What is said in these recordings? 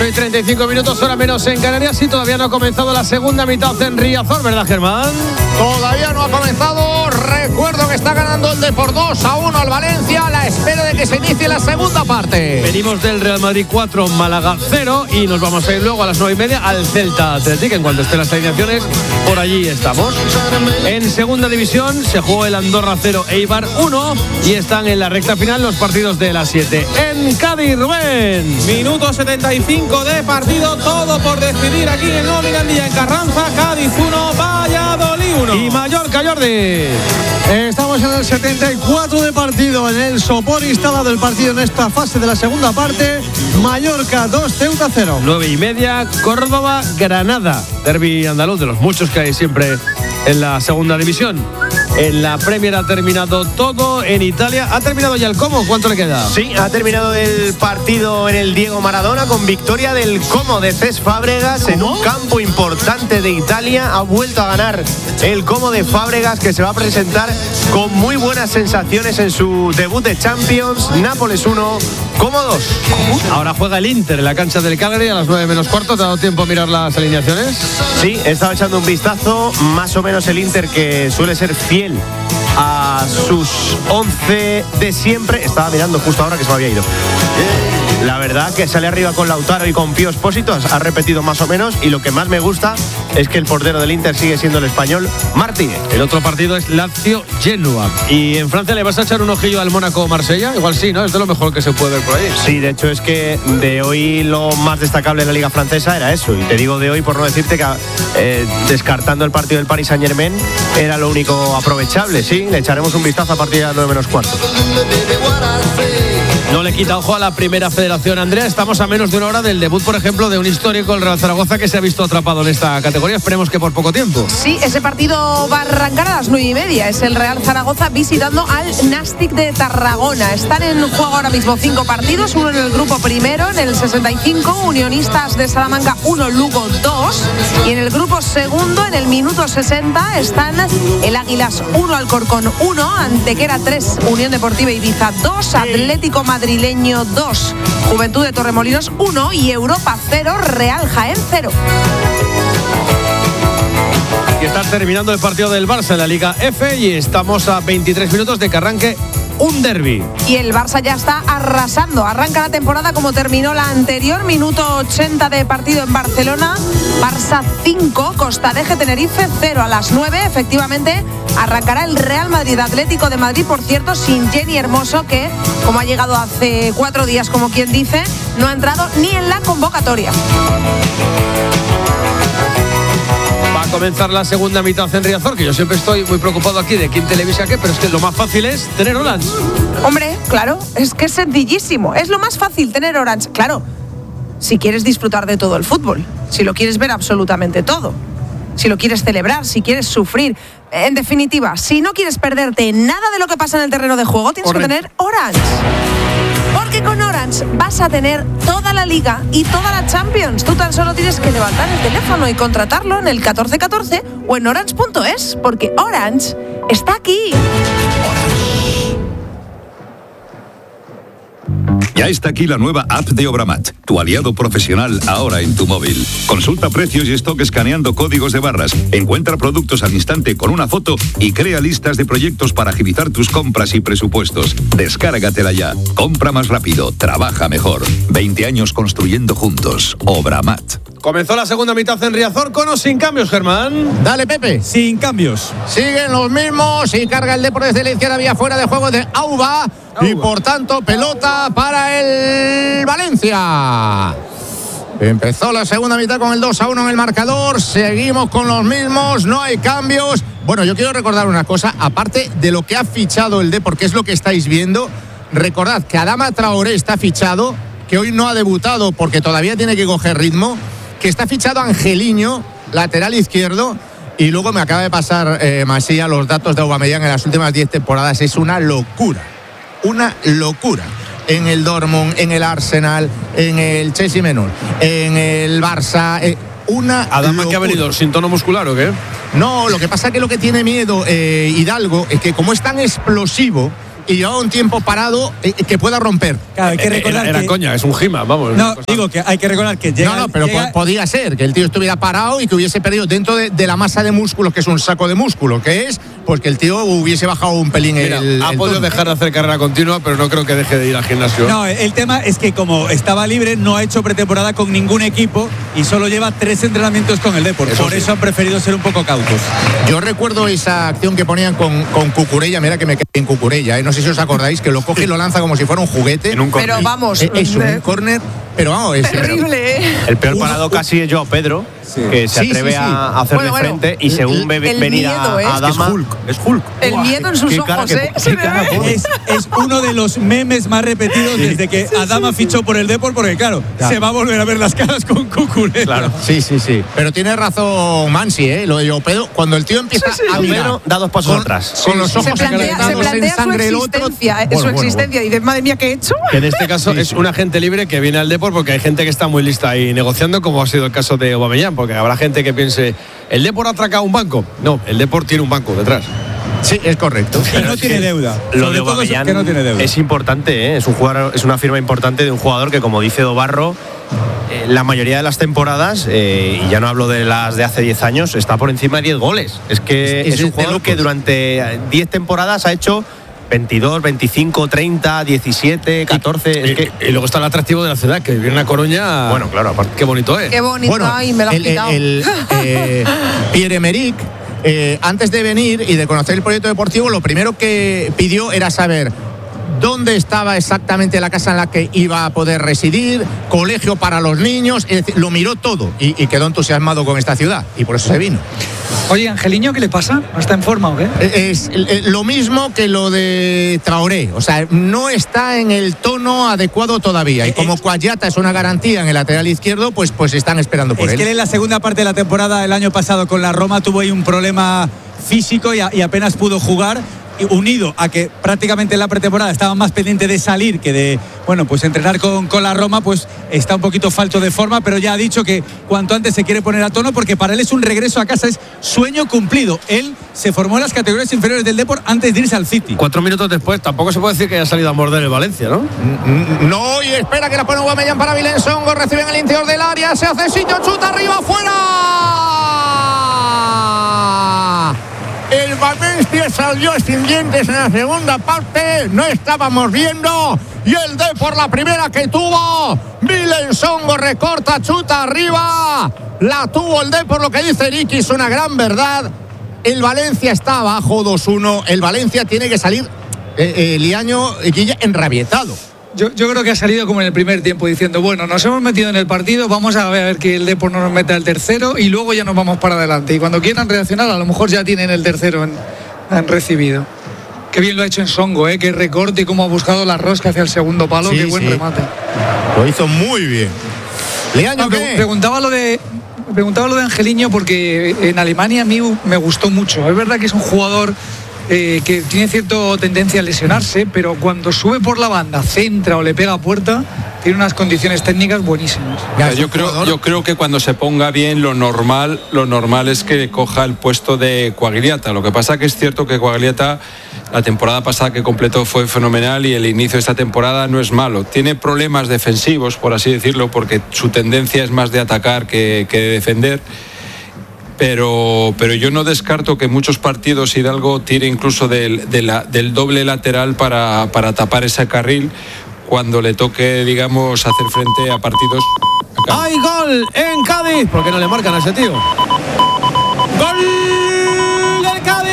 8:35 minutos, hora menos en Canarias, y todavía no ha comenzado la segunda mitad en Riazor, ¿verdad, Germán? Todavía no ha comenzado. Recuerdo que está ganando el Depor 2-1 al Valencia a la espera de que se inicie la segunda parte. Venimos del Real Madrid 4, Málaga 0, y nos vamos a ir luego a las 9:30 al Celta Athletic. En cuanto estén las alineaciones, por allí estamos. En segunda división se jugó el Andorra 0, Eibar 1, y están en la recta final los partidos de las 7. En Cádiz, Rubén. Minuto 75 de partido, todo por decidir aquí en Nuevo Mirandilla, en Carranza. Cádiz 1, Valladolid 1. Y Mallorca, Jordi. Estamos en el 74 de partido, en el sopor instalado el partido en esta fase de la segunda parte. Mallorca 2, Ceuta 0. 9:30, Córdoba, Granada. Derbi andaluz, de los muchos que hay siempre en la segunda división. En la Premier ha terminado todo. En Italia ha terminado ya el Como. ¿Cuánto le queda? Sí, ha terminado el partido en el Diego Maradona con victoria del Como de Cesc Fábregas. En un campo importante de Italia. Ha vuelto a ganar el Como de Fábregas, que se va a presentar con muy buenas sensaciones en su debut de Champions. Nápoles 1, Como 2. Ahora juega el Inter en la cancha del Cagliari a las 9:15. ¿Te ha dado tiempo a mirar las alineaciones? Sí, he estado echando un vistazo. Más o menos el Inter, que suele ser fiel a sus 11 de siempre. Estaba mirando justo ahora que se me había ido. La verdad que sale arriba con Lautaro y con Pío Expósito, ha repetido más o menos, y lo que más me gusta es que el portero del Inter sigue siendo el español Martínez. El otro partido es Lazio-Genoa. ¿Y en Francia le vas a echar un ojillo al Mónaco-Marsella? Igual sí, ¿no? Es de lo mejor que se puede ver por ahí. Sí, de hecho es que de hoy lo más destacable en la Liga Francesa era eso. Y te digo de hoy por no decirte que descartando el partido del Paris Saint-Germain era lo único aprovechable. Sí, le echaremos un vistazo a partir de las 9:15. No le quita ojo a la primera federación, Andrea. Estamos a menos de una hora del debut, por ejemplo, de un histórico, el Real Zaragoza, que se ha visto atrapado en esta categoría. Esperemos que por poco tiempo. Sí, ese partido va a arrancar a las 9:30. Es el Real Zaragoza visitando al Nàstic de Tarragona. Están en juego ahora mismo 5 partidos. Uno en el grupo primero, en el 65, Unionistas de Salamanca 1, Lugo 2. Y en el grupo segundo, en el minuto 60, están el Águilas 1, Alcorcón 1, Antequera 3, Unión Deportiva Ibiza 2, Atlético Madrileño 2, Juventud de Torremolinos 1 y Europa 0, Real Jaén 0. Y está terminando el partido del Barça en la Liga F y estamos a 23 minutos de que arranque un derbi. Y el Barça ya está arrasando. Arranca la temporada como terminó la anterior. Minuto 80 de partido en Barcelona. Barça 5, Costa Deje Tenerife 0. A las 9, efectivamente, arrancará el Real Madrid Atlético de Madrid, por cierto, sin Jenny Hermoso, que, como ha llegado hace 4 días, como quien dice, no ha entrado ni en la convocatoria. Va a comenzar la segunda mitad en Riazor, que yo siempre estoy muy preocupado aquí de quién televisa qué, pero es que lo más fácil es tener Orange. Hombre, claro, es que es sencillísimo. Es lo más fácil tener Orange. Claro, si quieres disfrutar de todo el fútbol, si lo quieres ver absolutamente todo, si lo quieres celebrar, si quieres sufrir. En definitiva, si no quieres perderte nada de lo que pasa en el terreno de juego, tienes que tener Orange. Porque con Orange vas a tener toda la Liga y toda la Champions. Tú tan solo tienes que levantar el teléfono y contratarlo en el 1414 o en orange.es, porque Orange está aquí. Ya está aquí la nueva app de Obramat, tu aliado profesional ahora en tu móvil. Consulta precios y stock escaneando códigos de barras, encuentra productos al instante con una foto y crea listas de proyectos para agilizar tus compras y presupuestos. Descárgatela ya. Compra más rápido, trabaja mejor. 20 años construyendo juntos. Obramat. Comenzó la segunda mitad en Riazor, con o sin cambios, Germán. Dale, Pepe. Sin cambios. Siguen los mismos y carga el Depor desde la izquierda, vía fuera de juego de Auba. Y por tanto, pelota para el Valencia. Empezó la segunda mitad con el 2-1 en el marcador. Seguimos con los mismos, no hay cambios. Bueno, yo quiero recordar una cosa, aparte de lo que ha fichado el Depor, que es lo que estáis viendo. Recordad que Adama Traoré está fichado, que hoy no ha debutado porque todavía tiene que coger ritmo, que está fichado Angeliño, lateral izquierdo. Y luego me acaba de pasar Masía los datos de Aubameyang en las últimas 10 temporadas. Es una locura. Una locura. En el Dortmund, en el Arsenal, en el Chelsea menor, en el Barça. Adama, que ha venido sin tono muscular, ¿o qué? No, lo que pasa es que lo que tiene miedo Hidalgo es que como es tan explosivo, y llevaba un tiempo parado que pueda romper. Claro, hay que recordar era coña, es un Gima, vamos. No, digo que hay que recordar que llega. No, pero podía ser que el tío estuviera parado y que hubiese perdido dentro de la masa de músculos, que es un saco de músculo, que es pues que el tío hubiese bajado un pelín. Mira, ha podido dejar de hacer carrera continua, pero no creo que deje de ir al gimnasio. No, el tema es que como estaba libre, no ha hecho pretemporada con ningún equipo y solo lleva 3 entrenamientos con el Depor. Por eso han preferido ser un poco cautos. Yo recuerdo esa acción que ponían con Cucurella, mira que me quedé en Cucurella, no sé si os acordáis, que lo coge y lo lanza como si fuera un juguete. En un córner. Pero vamos, eso, un córner, pero vamos, es terrible, ¿eh? El peor parado casi es Joao Pedro, que se atreve a hacerle frente y según ve venir miedo, a Adama. Es Hulk. El miedo en sus ojos, ¿eh? Es uno de los memes más repetidos desde que Adama fichó por el Depor, porque claro, se va a volver a ver las caras con Cucurella. Claro, sí. Pero tiene razón Mansi, lo de Joao Pedro, cuando el tío empieza a mirar, da 2 pasos atrás. Con los ojos se plantea en sangre su existencia, su existencia. Dices, madre mía, ¿qué he hecho? Que en este caso es un agente libre que viene al Depor porque hay gente que está muy lista ahí negociando, como ha sido el caso de Aubameyang, porque habrá gente que piense, ¿el Depor ha atracado un banco? No, el Depor tiene un banco detrás. Sí, es correcto. Y no tiene deuda. Lo de Aubameyang no tiene deuda. Es importante, es una firma importante de un jugador que, como dice Dobarro, la mayoría de las temporadas, y ya no hablo de las de hace 10 años, está por encima de 10 goles. Es que es un jugador que durante 10 temporadas ha hecho 22, 25, 30, 17, 14. Y luego está el atractivo de la ciudad, que viene a Coruña. Bueno, claro, aparte. Qué bonito es. Qué bonito, y me lo has quitado. Pierre-Emerick, antes de venir y de conocer el proyecto deportivo, lo primero que pidió era saber dónde estaba exactamente la casa en la que iba a poder residir, colegio para los niños, es decir, lo miró todo y quedó entusiasmado con esta ciudad y por eso se vino. Oye, Angeliño, ¿qué le pasa? ¿No está en forma o qué? Es lo mismo que lo de Traoré, o sea, no está en el tono adecuado todavía y como Cuayata es una garantía en el lateral izquierdo, pues están esperando por él. Es que él en la segunda parte de la temporada el año pasado con la Roma tuvo ahí un problema físico y apenas pudo jugar, unido a que prácticamente en la pretemporada estaba más pendiente de salir que de, pues entrenar con la Roma, pues está un poquito falto de forma, pero ya ha dicho que cuanto antes se quiere poner a tono porque para él es un regreso a casa, es sueño cumplido. Él se formó en las categorías inferiores del Depor antes de irse al City. 4 minutos después, tampoco se puede decir que haya salido a morder el Valencia, ¿no? No, y espera que la pone Aubameyang para Vilén Songo, recibe en el interior del área, se hace sitio, chuta arriba, fuera. El Valencia salió sin dientes en la segunda parte, no estábamos viendo, y el Depor la primera que tuvo, Vilén Songo recorta, chuta arriba, la tuvo el Depor, lo que dice Ricky es una gran verdad, el Valencia está abajo 2-1, el Valencia tiene que salir, Liaño Guilla enrabietado. Yo creo que ha salido como en el primer tiempo diciendo, bueno, nos hemos metido en el partido, vamos a ver que el Depor no nos meta el tercero y luego ya nos vamos para adelante. Y cuando quieran reaccionar, a lo mejor ya tienen el tercero han recibido. Qué bien lo ha hecho en Songo, qué recorte y cómo ha buscado la rosca hacia el segundo palo, qué buen remate. Lo hizo muy bien. Liaño, ¿qué? Preguntaba lo de Angeliño porque en Alemania a mí me gustó mucho. Es verdad que es un jugador que tiene cierta tendencia a lesionarse, pero cuando sube por la banda, centra o le pega a puerta, tiene unas condiciones técnicas buenísimas. Yo creo que cuando se ponga bien, lo normal es que coja el puesto de Quagliata. Lo que pasa que es cierto que Quagliata, la temporada pasada que completó, fue fenomenal y el inicio de esta temporada no es malo. Tiene problemas defensivos, por así decirlo, porque su tendencia es más de atacar que de defender. Pero yo no descarto que muchos partidos Hidalgo tire incluso del doble lateral para tapar ese carril cuando le toque, digamos, hacer frente a partidos. ¡Hay gol en Cádiz! ¿Por qué no le marcan a ese tío? ¡Gol del Cádiz!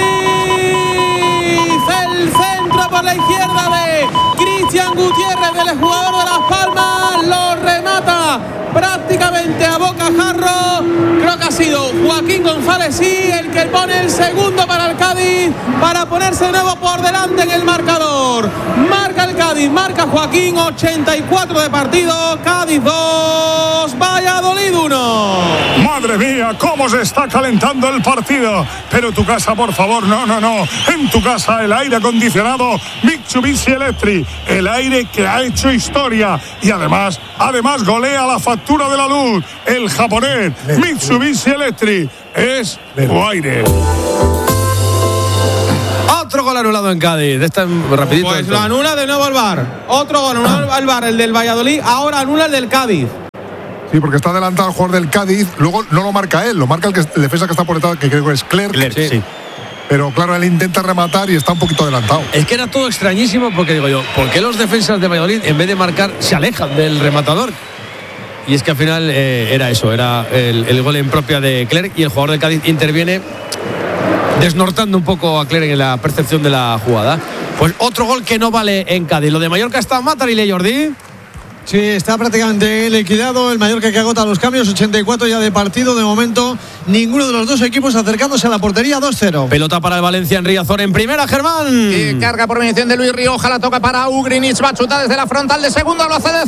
El centro por la izquierda de Cristian Gutiérrez, del jugador de Las Palmas, lo remata prácticamente a bocajarro. Creo que ha sido Joaquín González el que pone el segundo para el Cádiz, para ponerse de nuevo por delante en el marcador. Marca el Cádiz, marca Joaquín, 84 de partido, Cádiz 2, Valladolid 1. Madre mía, cómo se está calentando el partido. Pero tu casa, por favor, no. En tu casa el aire acondicionado Mitsubishi Electric, el aire que ha hecho historia y además golea la factura de la luz. El japonés Mitsubishi Electric es tu aire. Otro gol anulado en Cádiz. Rapidito. Pues lo anula de nuevo el VAR. Otro gol anula el VAR, el del Valladolid. Ahora anula el del Cádiz. Sí, porque está adelantado el jugador del Cádiz. Luego no lo marca él, lo marca el defensa que está por detrás, que creo que es Clerc. Sí. Pero claro, él intenta rematar y está un poquito adelantado. Es que era todo extrañísimo porque digo yo, ¿por qué los defensas de Valladolid en vez de marcar se alejan del rematador? Y es que al final era eso, era el gol en propia de Clerc y el jugador de Cádiz interviene desnortando un poco a Clerc en la percepción de la jugada. Pues otro gol que no vale en Cádiz. Lo de Mallorca está Matarile, Jordi. Sí, está prácticamente liquidado el Mallorca, que agota los cambios. 84 ya de partido. De momento, ninguno de los dos equipos acercándose a la portería. 2-0. Pelota para el Valencia en Riazor en primera, Germán. Y carga por mediación de Luis Rioja. La toca para Ugrinic. Va a chutar desde la frontal de segunda. Lo hace de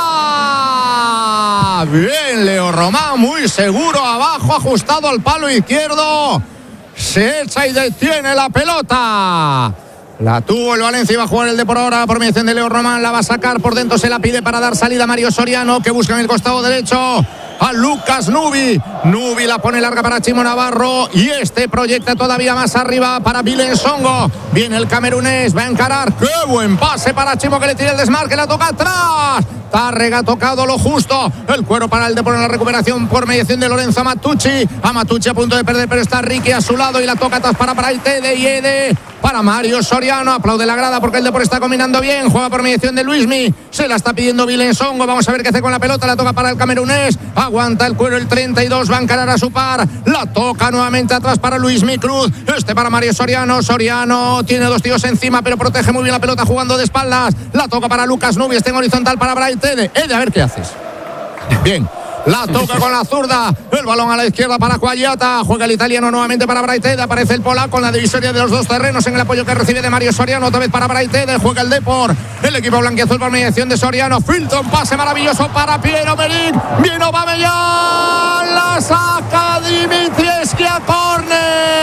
zurda. Bien, Leo Román. Muy seguro. Abajo, ajustado al palo izquierdo. Se echa y detiene la pelota. La tuvo el Valencia, iba a jugar el Depor ahora por mediación de Leo Román, la va a sacar por dentro, se la pide para dar salida a Mario Soriano, que busca en el costado derecho a Lucas Nubi. Nubi la pone larga para Chimo Navarro y proyecta todavía más arriba para Vilen Songo. Viene el camerunés, va a encarar. ¡Qué buen pase para Chimo, que le tira el desmarque, la toca atrás! Tárrega ha tocado lo justo. El cuero para el Depor en la recuperación por mediación de Lorenzo Amatucci. Amatucci a punto de perder, pero está Ricky a su lado y la toca atrás para Braithwaite y Ede para Mario Soriano. Aplaude la grada porque el Depor está combinando bien. Juega por mediación de Luismi. Se la está pidiendo Vilen Songo. Vamos a ver qué hace con la pelota. La toca para el camerunés. Aguanta el cuero el 32. Va a encarar a su par. La toca nuevamente atrás para Luismi Cruz. Para Mario Soriano. Soriano tiene dos tíos encima, pero protege muy bien la pelota jugando de espaldas. La toca para Lucas Nubi. En horizontal para Braithwaite. Ede, a ver qué haces. Bien. La toca con la zurda. El balón a la izquierda para Cuagliata. Juega el italiano nuevamente para Braithwaite. Aparece el polaco con la divisoria de los dos terrenos en el apoyo que recibe de Mario Soriano. Otra vez para Braithwaite. Juega el Depor. El equipo blanquiazul por mediación de Soriano. Filtra un pase maravilloso para Pierre-Emerick. Bien Aubameyang. La saca Dimitrievski a córner.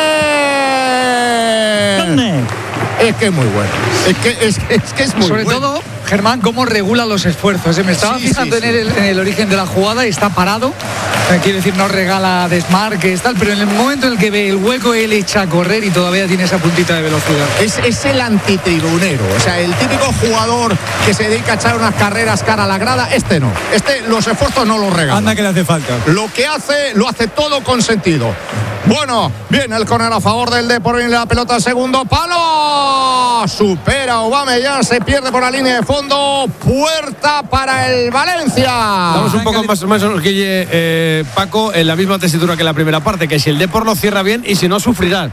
Es que es muy bueno. Es que es muy sobre bueno. todo, Germán, cómo regula los esfuerzos. Me estaba fijando en el origen de la jugada y está parado. Quiere decir, no regala desmarques, tal, pero en el momento en el que ve el hueco, él echa a correr y todavía tiene esa puntita de velocidad. Es el antitribunero. O sea, el típico jugador que se dedica a echar unas carreras cara a la grada. No. Los esfuerzos no los regala. Anda que le hace falta. Lo que hace, lo hace todo con sentido. Bueno, viene el córner a favor del Depor, viene la pelota al segundo palo. Supera Aubameyang, se pierde por la línea de fondo. Puerta para el Valencia. Estamos un poco más o menos, Paco, en la misma tesitura que la primera parte, que si el Depor lo cierra bien y si no, sufrirá.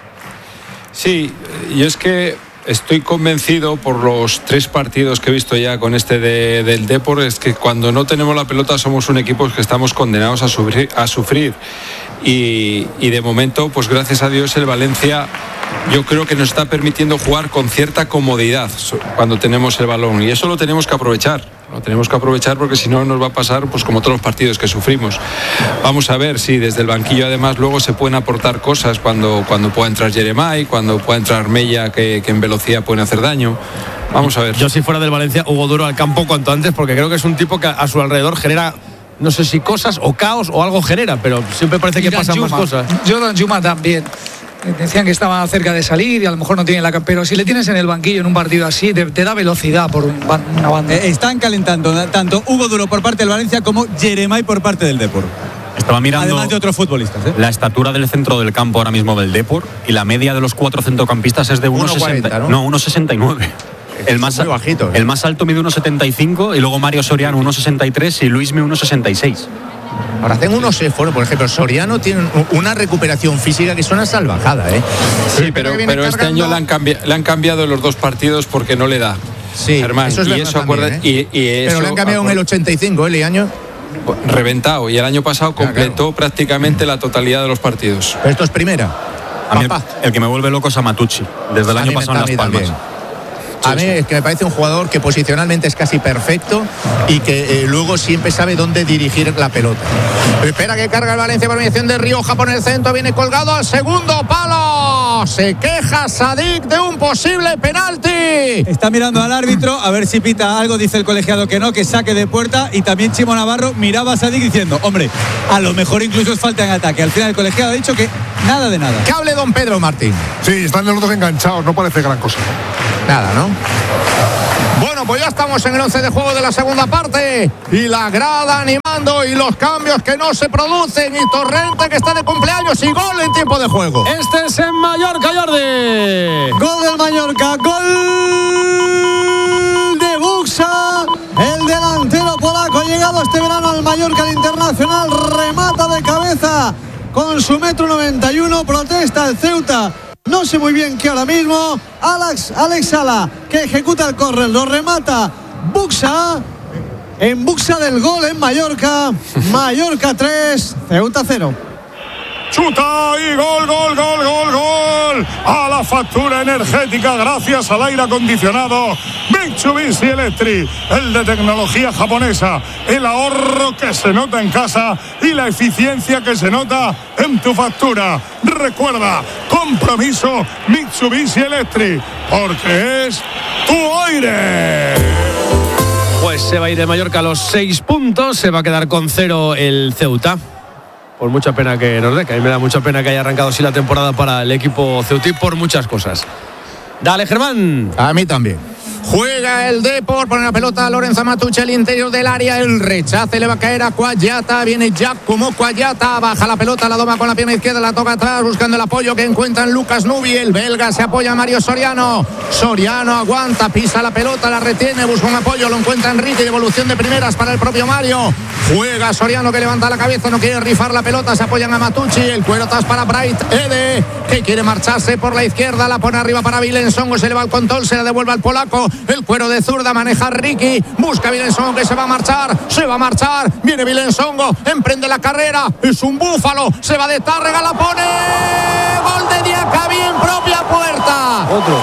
Sí, yo es que estoy convencido por los 3 partidos que he visto ya con del Depor, es que cuando no tenemos la pelota somos un equipo que estamos condenados a sufrir. Y de momento, pues gracias a Dios, el Valencia yo creo que nos está permitiendo jugar con cierta comodidad cuando tenemos el balón, y eso lo tenemos que aprovechar. Lo tenemos que aprovechar porque si no nos va a pasar pues como todos los partidos que sufrimos. Vamos a ver si desde el banquillo además luego se pueden aportar cosas cuando pueda entrar Jeremai, cuando pueda entrar Mella, que en velocidad pueden hacer daño. Vamos a ver. Yo si fuera del Valencia, Hugo Duro al campo cuanto antes, porque creo que es un tipo que a su alrededor genera, no sé si cosas o caos o algo genera, pero siempre parece que pasan más cosas. Jordan Juma también. Decían que estaba cerca de salir y a lo mejor no tiene pero si le tienes en el banquillo en un partido así, te da velocidad por una banda. Están calentando tanto Hugo Duro por parte del Valencia como Jeremai por parte del Depor. Estaba mirando, además de otros futbolistas, la estatura del centro del campo ahora mismo del Depor, y la media de los 4 centrocampistas es de 1,60, ¿no? 1,69. El más bajito, el más alto mide 1,75 y luego Mario Soriano 1,63 y Luismi 1,66. Ahora hacen unos esfuerzos, por ejemplo, Soriano tiene una recuperación física que es una salvajada, ¿eh? Sí, pero este año le han cambiado los 2 partidos porque no le da. Sí, Germán, eso es verdad también, pero le han cambiado en el 85, el año reventado, y el año pasado completó prácticamente la totalidad de los partidos. Pero esto es primera. A mí el que me vuelve loco es Amatucci, desde el año pasado en Las Palmas. A mí es que me parece un jugador que posicionalmente es casi perfecto y que luego siempre sabe dónde dirigir la pelota. Espera que carga el Valencia por mediación de Rioja por el centro, viene colgado al segundo palo. Se queja Sadik de un posible penalti. Está mirando al árbitro a ver si pita algo, dice el colegiado que no, que saque de puerta, y también Chimo Navarro miraba a Sadik diciendo, hombre, a lo mejor incluso es falta en ataque. Al final el colegiado ha dicho que nada de nada. Que hable don Pedro Martín. Sí, están los dos enganchados, no parece gran cosa. Nada, ¿no? Bueno, pues ya estamos en el 11 de juego de la segunda parte y la grada animando y los cambios que no se producen y Torrente que está de cumpleaños y gol en tiempo de juego. Este es en Mallorca, Jordi. Gol del Mallorca, gol de Buxa, el delantero polaco ha llegado este verano al Mallorca al Internacional, remata de cabeza con su 1,91 m, protesta el Ceuta. No sé muy bien qué ahora mismo. Alex Sala, que ejecuta el córner, lo remata Buxa. En Buxa del gol en Mallorca. Mallorca 3, Ceuta 0. Chuta y gol. A la factura energética gracias al aire acondicionado Mitsubishi Electric, el de tecnología japonesa, el ahorro que se nota en casa y la eficiencia que se nota en tu factura. Recuerda, compromiso Mitsubishi Electric, porque es tu aire. Pues se va a ir de Mallorca a los 6 puntos, se va a quedar con 0 el Ceuta. Por mucha pena que nos dé, que a mí me da mucha pena que haya arrancado así la temporada para el equipo ceutí por muchas cosas. Dale, Germán. A mí también. Juega el Depor, pone la pelota a Lorenzo Matucci al interior del área, el rechace le va a caer a Cuagliata, viene Giacomo Cuagliata, baja la pelota, la doma con la pierna izquierda, la toca atrás buscando el apoyo que encuentra en Lucas Nubi, el belga se apoya a Mario Soriano aguanta, pisa la pelota, la retiene, busca un apoyo, lo encuentra Enrique, devolución de primeras para el propio Mario, juega Soriano que levanta la cabeza, no quiere rifar la pelota, se apoyan a Matucci, el cuero atrás para Bright Ede, que quiere marcharse por la izquierda, la pone arriba para Vilensongo, se le va al control, se la devuelve al polaco, el cuero de zurda, maneja Ricky, busca Vilensongo que se va a marchar, viene Vilensongo, emprende la carrera, es un búfalo, se va de Tárrega, la pone, gol de Diacabí en propia puerta, otro,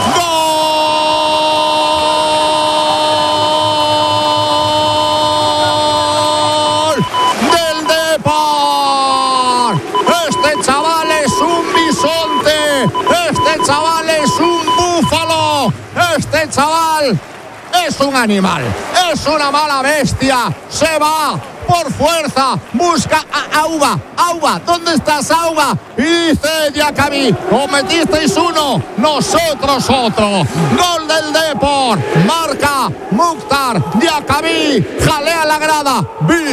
gol del Depor, este chaval es un bisonte, este chaval es un búfalo, este chaval es un animal, es una mala bestia, se va por fuerza, busca a Auba, ¿dónde estás Auba? Y dice Diacabí, os metisteis uno, nosotros otro, gol del Depor, marca Mukhtar, Diacabí, jalea la grada,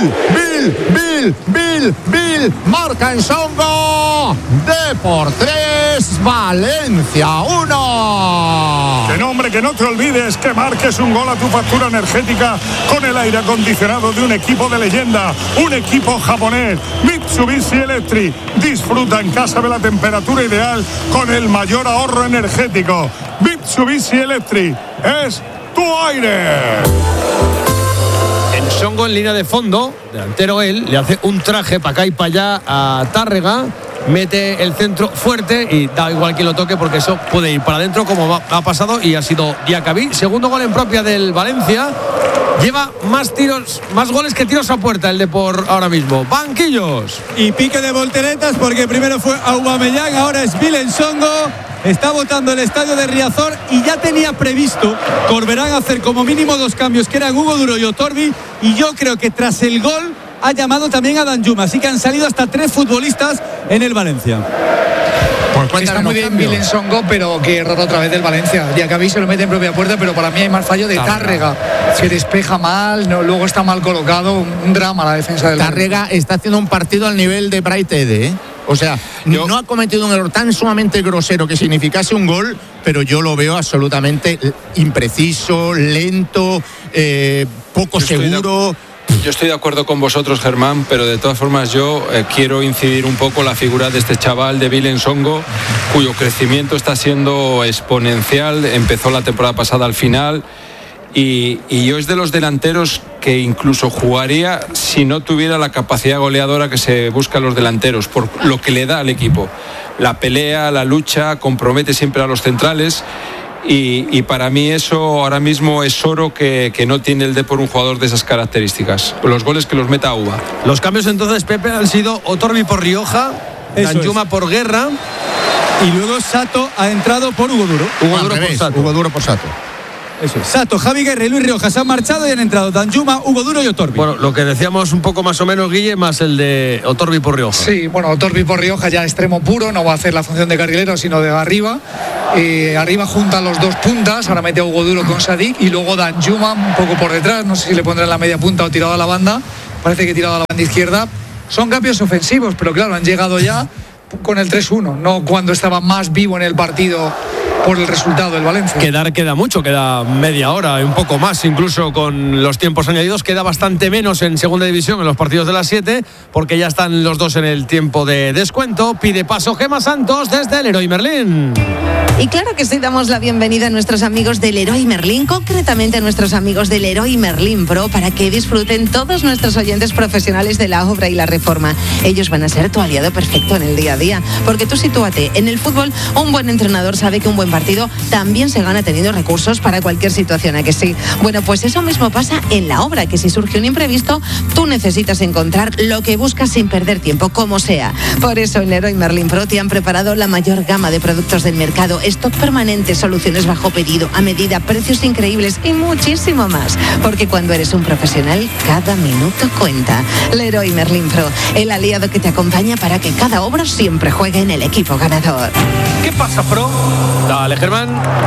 Bill, marca en Songo, Depor 3, Valencia 1. Que nombre, que no te olvides que marques un gol a tu factura energética con el aire acondicionado de un equipo de leyenda, un equipo japonés, Mitsubishi Electric. Disfruta en casa de la temperatura ideal con el mayor ahorro energético. Mitsubishi Electric es tu aire. Songo en línea de fondo, delantero él, le hace un traje para acá y para allá a Tárrega, mete el centro fuerte y da igual que lo toque porque eso puede ir para adentro como ha pasado y ha sido Diacabí. Segundo gol en propia del Valencia. Lleva más goles que tiros a puerta el Depor ahora mismo. Banquillos. Y pique de volteretas porque primero fue Aubameyang, ahora es Vilensongo. Está votando el estadio de Riazor y ya tenía previsto Corberán hacer como mínimo 2 cambios, que eran Hugo Duro y Otorbi, y yo creo que tras el gol ha llamado también a Danjuma, así que han salido hasta 3 futbolistas en el Valencia. Pues está muy bien Vilensongo, pero que error otra vez del Valencia. Diacabí se lo mete en propia puerta, pero para mí hay más fallo de Tárrega. Se despeja mal, luego está mal colocado, un drama la defensa del Tárrega está haciendo un partido al nivel de Bright Ede, ¿eh? O sea, no ha cometido un error tan sumamente grosero que significase un gol, pero yo lo veo absolutamente impreciso, lento, poco seguro. Yo estoy de acuerdo con vosotros, Germán, pero de todas formas yo quiero incidir un poco en la figura de este chaval de Vilensongo, cuyo crecimiento está siendo exponencial. Empezó la temporada pasada al final. Y yo es de los delanteros que incluso jugaría si no tuviera la capacidad goleadora que se busca en los delanteros, por lo que le da al equipo. La pelea, la lucha, compromete siempre a los centrales Y para mí eso ahora mismo es oro que no tiene el Depor un jugador de esas características. Los goles que los meta Auba. Los cambios entonces, Pepe, han sido Otorbi por Rioja, Danjuma por Guerra. Y luego Sato ha entrado por Hugo Duro. Hugo Duro por Sato. Eso es. Sato, Javi Guerra y Luis Rioja se han marchado y han entrado Danjuma, Hugo Duro y Otorbi. Bueno, lo que decíamos un poco más o menos, Guille, más el de Otorbi por Rioja. Sí, bueno, Otorbi por Rioja ya extremo puro, no va a hacer la función de carrilero, sino de arriba. Arriba juntan los dos puntas, ahora mete a Hugo Duro con Sadik y luego Danjuma un poco por detrás, no sé si le pondrá en la media punta o tirado a la banda, parece que tirado a la banda izquierda. Son cambios ofensivos, pero claro, han llegado ya con el 3-1, no cuando estaba más vivo en el partido por el resultado del Valencia. Queda mucho, queda media hora, un poco más incluso con los tiempos añadidos, queda bastante menos en segunda división en los partidos de las 7, porque ya están los dos en el tiempo de descuento. Pide paso Gemma Santos desde el Leroy Merlin. Y claro que sí, damos la bienvenida a nuestros amigos del Leroy Merlin, concretamente a nuestros amigos del Leroy Merlin Pro, para que disfruten todos nuestros oyentes profesionales de la obra y la reforma. Ellos van a ser tu aliado perfecto en el día a día, porque tú sitúate, en el fútbol un buen entrenador sabe que un buen partido también se gana teniendo recursos para cualquier situación, ¿a que sí? Bueno, pues eso mismo pasa en la obra, que si surge un imprevisto, tú necesitas encontrar lo que buscas sin perder tiempo, como sea. Por eso en Leroy Merlin Pro te han preparado la mayor gama de productos del mercado, stock permanente, soluciones bajo pedido, a medida, precios increíbles y muchísimo más. Porque cuando eres un profesional, cada minuto cuenta. Leroy Merlin Pro, el aliado que te acompaña para que cada obra siempre juegue en el equipo ganador. ¿Qué pasa, Pro? Dale, Germán.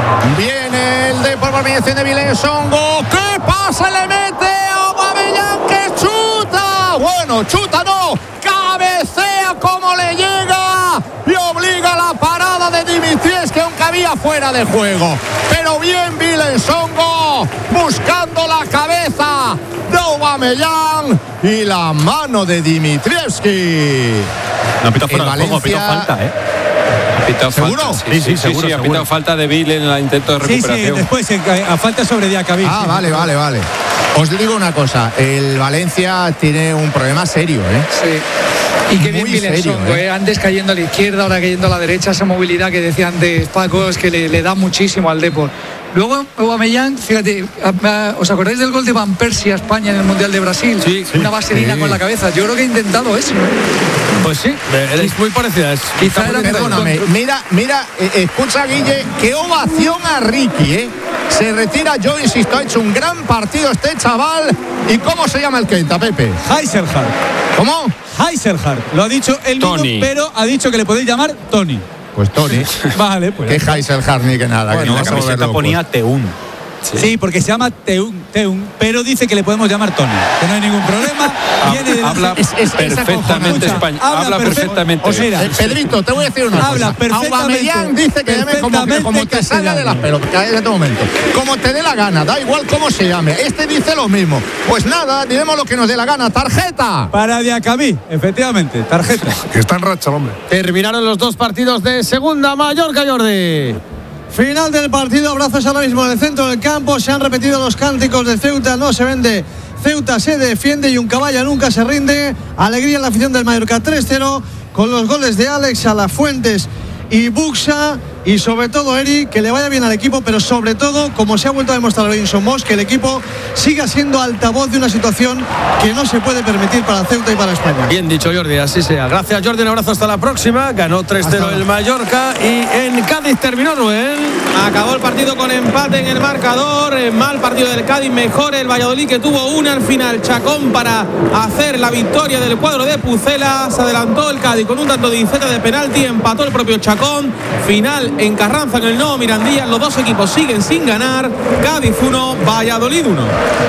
Viene el Depor por mediación de Vilés Songo. ¿Qué pasa? Le mete a Aubameyang, que chuta. Bueno, chuta no. Cabecea como le llega y obliga a la parada de Dimitrievski, que aunque había fuera de juego. Pero bien Vilés Songo buscando la cabeza de Aubameyang y la mano de Dimitrievski. No, pita fuera de juego, pita falta, ¿Seguro? Falta, sí, seguro. Ha pitado falta de Bill en el intento de recuperación. Sí, después a falta sobre Diacabí. Vale. Os digo una cosa, el Valencia tiene un problema serio, Sí. Y qué bien Vilés Songo, antes cayendo a la izquierda, ahora cayendo a la derecha, esa movilidad que decía antes Paco, es que le da muchísimo al Depor. Luego Aubameyang, fíjate, ¿os acordáis del gol de Van Persie a España en el Mundial de Brasil? Sí. Una vaselina con la cabeza. Yo creo que ha intentado eso. Pues sí, es muy parecida. Perdóname, mira, escucha, Guille, qué ovación a Ricky, Se retira, yo insisto, ha hecho un gran partido este chaval. ¿Y cómo se llama el Kenta, Pepe? Heiselhardt. ¿Cómo? Heiselhardt. Lo ha dicho él mismo, pero ha dicho que le podéis llamar Tony. Pues Tony. Vale, pues. Que Heiselhardt ni que nada. Bueno, que la camiseta ponía Teun. Sí, porque se llama Teun, pero dice que le podemos llamar Tony, que no hay ningún problema. Habla perfectamente español. Habla perfectamente. O sea, Pedrito, te voy a decir una cosa. Habla perfectamente. Aubameyang dice que llame como te salga de las pelotas en este momento. Como te dé la gana, da igual cómo se llame. Este dice lo mismo. Pues nada, diremos lo que nos dé la gana. ¡Tarjeta! Para Diacabí, efectivamente, tarjeta. Que está en racha, hombre. Terminaron los dos partidos de segunda. Mallorca, Jordi. Final del partido, abrazos ahora mismo en el centro del campo. Se han repetido los cánticos de Ceuta, no se vende. Ceuta se defiende y un caballa nunca se rinde. Alegría en la afición del Mallorca, 3-0 con los goles de Alex, Alafuentes y Buxa. Y sobre todo, Eric, que le vaya bien al equipo, pero sobre todo, como se ha vuelto a demostrar hoy en Somos, que el equipo siga siendo altavoz de una situación que no se puede permitir para Ceuta y para España. Bien dicho, Jordi, así sea. Gracias, Jordi, un abrazo, hasta la próxima. Ganó 3-0 el Mallorca y en Cádiz terminó, Rubén. Acabó el partido con empate en el marcador. Mal partido del Cádiz, mejor el Valladolid, que tuvo una al final. Chacón para hacer la victoria del cuadro de Pucela. Se adelantó el Cádiz con un tanto de Iceta de penalti, empató el propio Chacón. Final en Carranza, en el nuevo Mirandilla. Los dos equipos siguen sin ganar. Cádiz 1, Valladolid 1.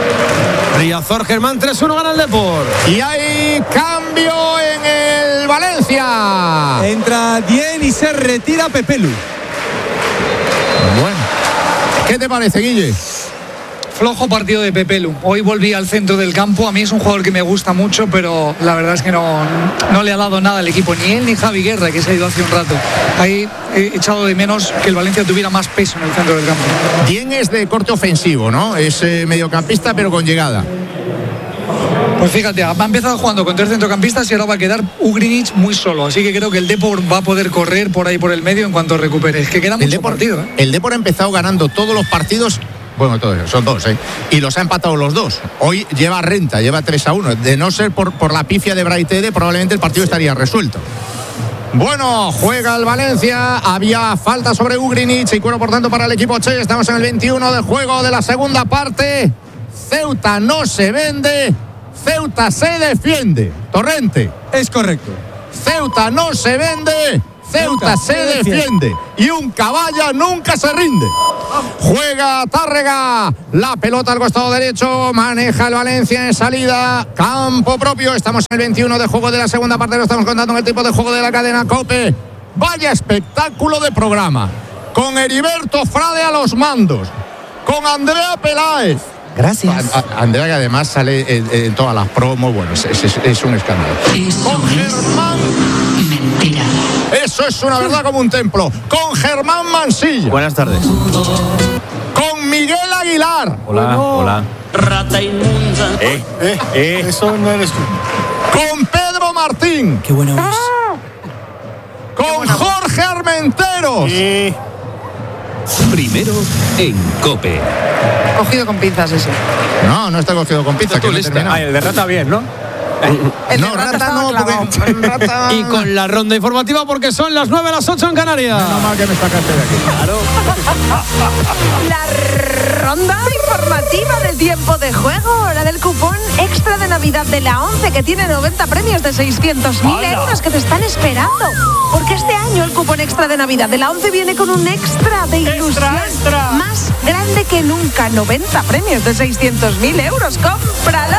Riazor, Germán, 3-1 gana el Depor. Y hay cambio en el Valencia. Entra Dien y se retira Pepelu. Bueno, ¿qué te parece, Guille? Flojo partido de Pepelu. Hoy volví al centro del campo. A mí es un jugador que me gusta mucho, pero la verdad es que no le ha dado nada al equipo, ni él ni Javi Guerra, que se ha ido hace un rato. Ahí he echado de menos que el Valencia tuviera más peso en el centro del campo. Dien es de corte ofensivo, ¿no? Es mediocampista, pero con llegada. Pues fíjate, ha empezado jugando con 3 centrocampistas y ahora va a quedar Ugrinic muy solo. Así que creo que el Depor va a poder correr por ahí por el medio en cuanto recupere. Es que queda mucho partido. El Depor ha empezado ganando todos los partidos. Bueno, todos, son 2, y los ha empatado los 2. Hoy lleva renta, lleva 3-1. De no ser por la pifia de Braithwaite, probablemente el partido estaría resuelto. Bueno, juega el Valencia. Había falta sobre Ugrinic y cuero por tanto para el equipo Che. Estamos en el 21 de juego de la segunda parte. Ceuta no se vende, Ceuta se defiende. Torrente. Es correcto. Ceuta no se vende, Ceuta se defiende. Y un caballa nunca se rinde. Juega Tárrega. La pelota al costado derecho. Maneja el Valencia en salida. Campo propio. Estamos en el 21 de juego de la segunda parte. Lo estamos contando en el tipo de juego de la cadena COPE. Vaya espectáculo de programa. Con Heriberto Frade a los mandos. Con Andrea Peláez. Gracias. Andrea, que además sale en todas las promos. Bueno, es un escándalo. Con Germán. Mentira. Eso es una verdad como un templo. Con Germán Mansilla. Buenas tardes. Con Miguel Aguilar. Hola, hola. Rata inmunda. Eso no eres tú. Con Pedro Martín. Qué buena voz. Con Jorge Armenteros. Primero en COPE. Cogido con pinzas ese. No está cogido con pinzas. El de Rata bien, ¿no? No, Rata no, porque Rata... Y con la ronda informativa porque son las 9 a las 8 en Canarias. No mal que me sacaste de aquí. Claro. La ronda informativa del tiempo de juego, la del cupón extra de Navidad de la 11 que tiene 90 premios de 600.000 euros que te están esperando. Porque este año el cupón extra de Navidad de la 11 viene con un extra de ilusión más grande que nunca. 90 premios de 600.000 euros. ¡Cómpralo!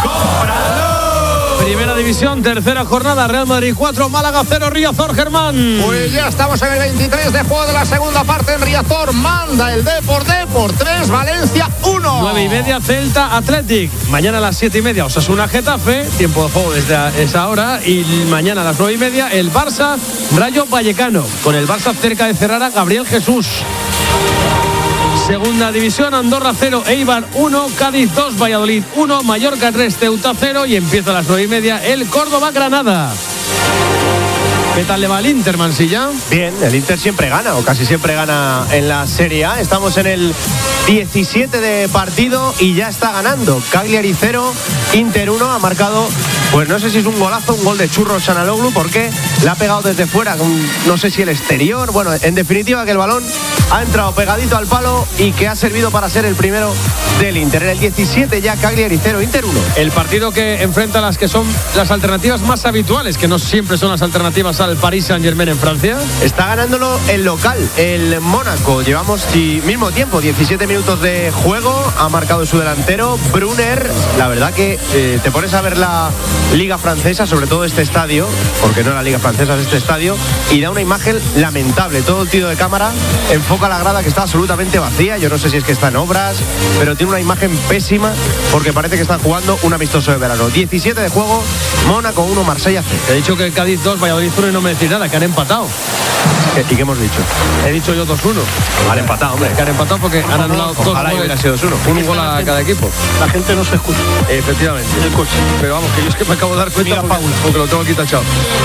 Primera división, tercera jornada, Real Madrid 4, Málaga 0, Riazor, Germán. Pues ya estamos en el 23 de juego de la segunda parte en Riazor. Manda el Depor 3, Valencia 1. 9:30, Celta Athletic. Mañana a las 7:30, Osasuna Getafe. Tiempo de juego desde esa hora. Y mañana a las 9:30, el Barça Rayo Vallecano. Con el Barça cerca de cerrar a Gabriel Jesús. Segunda división, Andorra 0, Eibar 1, Cádiz 2, Valladolid 1, Mallorca 3, Ceuta 0 y empieza a las 9:30 el Córdoba-Granada. ¿Qué tal le va al Inter, Mansilla? Bien, el Inter siempre gana, o casi siempre gana en la Serie A. Estamos en el 17 de partido y ya está ganando. Cagliari 0, Inter 1, ha marcado, pues no sé si es un golazo, un gol de Churro Chanaloglu, porque le ha pegado desde fuera, no sé si el exterior. Bueno, en definitiva que el balón ha entrado pegadito al palo y que ha servido para ser el primero del Inter. En el 17 ya Cagliari 0, Inter 1. El partido que enfrenta las que son las alternativas más habituales, que no siempre son las alternativas al Paris Saint-Germain en Francia. Está ganándolo el local, el Mónaco. Llevamos mismo tiempo, 17 minutos de juego. Ha marcado su delantero, Brunner. La verdad que te pones a ver la Liga Francesa, sobre todo este estadio, porque no la Liga Francesa, es este estadio, y da una imagen lamentable. Todo el tiro de cámara enfoca la grada que está absolutamente vacía. Yo no sé si es que está en obras, pero tiene una imagen pésima porque parece que están jugando un amistoso de verano. 17 de juego, Mónaco 1, Marsella 0. He dicho que el Cádiz 2, Valladolid 1 y no me decís nada, que han empatado. ¿Y qué hemos dicho? He dicho yo 2-1. Han empatado, hombre. Que han empatado porque han anulado dos goles. Sido 2-1. Un gol a cada equipo. La gente no se escucha. Efectivamente. El coche. Pero vamos, que yo es que me acabo de dar cuenta porque lo tengo aquí tachado.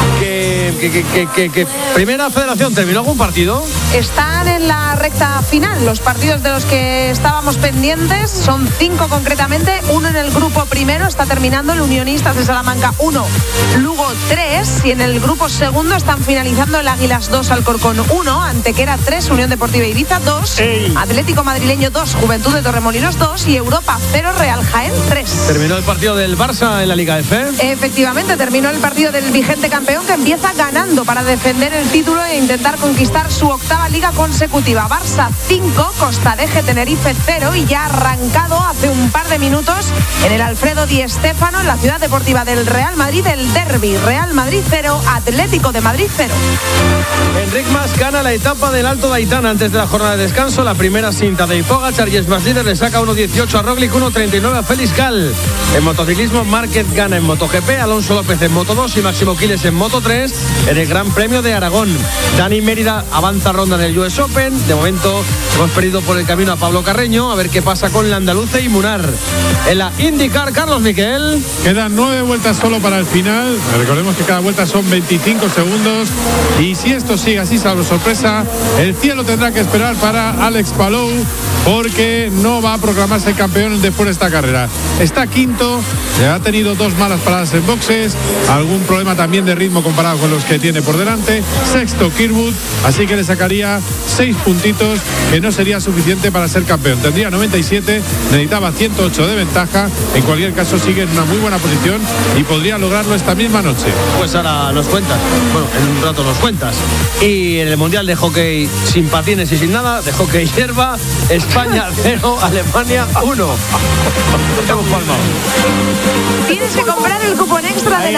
Que Primera Federación, ¿terminó algún partido? Están en la recta final. Los partidos de los que estábamos pendientes son 5 concretamente. Uno en el grupo primero está terminando, el Unionistas de Salamanca 1, Lugo 3. Y en el grupo segundo están finalizando el Águilas 2, Alcorcón 1, Antequera 3, Unión Deportiva Ibiza 2, Atlético Madrileño 2, Juventud de Torremolinos 2 y Europa 0, Real Jaén 3. ¿Terminó el partido del Barça en la Liga F? Efectivamente, terminó el partido del vigente campeón que empieza ganando para defender el título e intentar conquistar su octava liga consecutiva. Barça 5, Costa d'Eje Tenerife 0 y ya ha arrancado hace un par de minutos en el Alfredo Di Stéfano, en la ciudad deportiva del Real Madrid, el derbi. Real Madrid 0, Atlético de Madrid 0. Enric Mas gana la etapa del Alto de Aitana antes de la jornada de descanso. La primera cinta de Pogačar y es más líder, le saca 1.18 a Roglic, 1.39 a Félix Gal. En motociclismo, Márquez gana en MotoGP, Alonso López en Moto2 y Máximo Quiles en Moto3. en el Gran Premio de Aragón. Dani Mérida avanza ronda en el US Open. De momento hemos perdido por el camino a Pablo Carreño. A ver qué pasa con Landaluce y Munar. En la IndyCar, Carlos Miquel. Quedan 9 vueltas solo para el final. Recordemos que cada vuelta son 25 segundos. Y si esto sigue así, salvo sorpresa, el cielo tendrá que esperar para Alex Palou, porque no va a proclamarse campeón después de esta carrera. Está quinto, ha tenido 2 malas paradas en boxes, algún problema también de ritmo comparado con los que tiene por delante. Sexto Kirkwood, así que le sacaría 6 puntitos, que no sería suficiente para ser campeón. Tendría 97, necesitaba 108 de ventaja. En cualquier caso sigue en una muy buena posición y podría lograrlo esta misma noche. Pues ahora los cuentas. Bueno, en un rato los cuentas. Y en el Mundial de Hockey sin patines y sin nada, de hockey hierba, España 0, Alemania 1. Tienes que comprar el cupón extra de la